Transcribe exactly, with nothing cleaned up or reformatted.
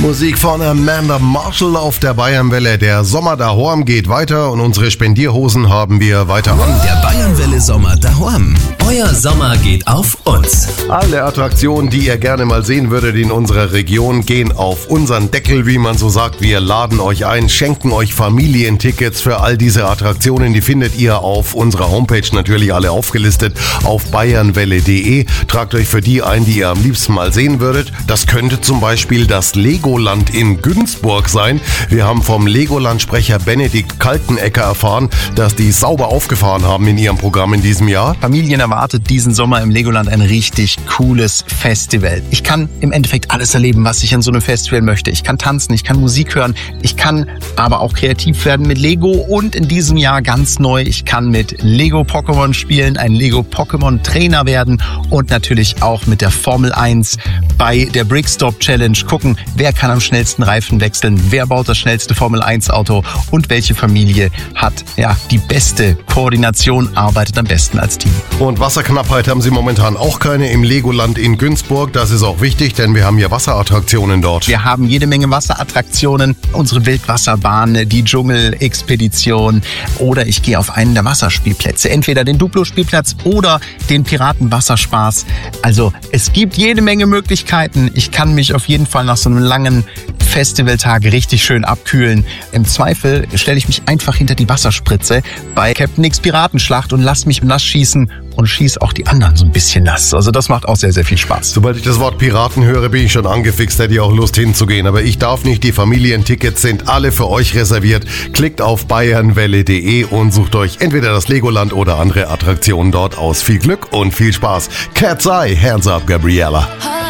Musik von Amanda Marshall auf der Bayernwelle. Der Sommer daheim geht weiter und unsere Spendierhosen haben wir weiter an. Der Bayernwelle Sommer daheim. Euer Sommer geht auf uns. Alle Attraktionen, die ihr gerne mal sehen würdet in unserer Region, gehen auf unseren Deckel, wie man so sagt. Wir laden euch ein, schenken euch Familientickets für all diese Attraktionen. Die findet ihr auf unserer Homepage natürlich alle aufgelistet auf bayernwelle punkt de. Tragt euch für die ein, die ihr am liebsten mal sehen würdet. Das könnte zum Beispiel das Legoland in Günzburg sein. Wir haben vom Legoland-Sprecher Benedikt Kaltenecker erfahren, dass die sauber aufgefahren haben in ihrem Programm in diesem Jahr. Familien erwartet diesen Sommer im Legoland ein richtig cooles Festival. Ich kann im Endeffekt alles erleben, was ich an so einem Festival möchte. Ich kann tanzen, ich kann Musik hören, ich kann aber auch kreativ werden mit Lego und in diesem Jahr ganz neu, ich kann mit Lego Pokémon spielen, ein Lego Pokémon Trainer werden und natürlich auch mit der Formel eins bei der Brickstop Challenge gucken, wer kann am schnellsten Reifen wechseln, wer baut das schnellste Formel eins Auto und welche Familie hat ja die beste Koordination, arbeitet am besten als Team. Und Wasserknappheit haben sie momentan auch keine im Legoland in Günzburg. Das ist auch wichtig, denn wir haben ja Wasserattraktionen dort. Wir haben jede Menge Wasserattraktionen, unsere Wildwasserbahn, die Dschungel-Expedition oder ich gehe auf einen der Wasserspielplätze, entweder den Duplo-Spielplatz oder den Piratenwasserspaß. Also es gibt jede Menge Möglichkeiten. Ich kann mich auf jeden Fall nach so einem langen Festivaltag richtig schön abkühlen. Im Zweifel stelle ich mich einfach hinter die Wasserspritze bei Captain X Piratenschlacht und lass mich nass schießen und schieß auch die anderen so ein bisschen nass. Also das macht auch sehr, sehr viel Spaß. Sobald ich das Wort Piraten höre, bin ich schon angefixt, hätte ich auch Lust hinzugehen. Aber ich darf nicht, die Familientickets sind alle für euch reserviert. Klickt auf bayernwelle punkt de und sucht euch entweder das Legoland oder andere Attraktionen dort aus. Viel Glück und viel Spaß. Cat's Eye, Hands Up, Gabriella.